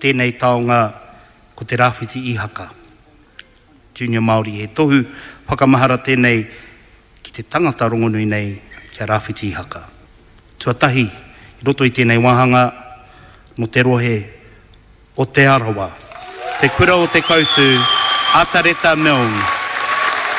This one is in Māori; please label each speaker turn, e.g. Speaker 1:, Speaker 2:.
Speaker 1: tēnei taonga ko te rāwhiti i haka. Junior Māori e tohu whakamahara tēnei ki te tangata rongonui nei kia rāwhiti i haka. Tuatahi, i roto i tēnei wahanga, no te rohe o te arawa. Te kura o te koutu, Atareta Milne.